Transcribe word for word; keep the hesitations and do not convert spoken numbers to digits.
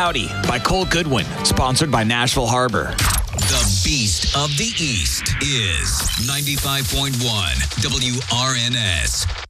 Cloudy by Cole Goodwin, sponsored by Nashville Harbor. The Beast of the East is ninety-five point one W R N S.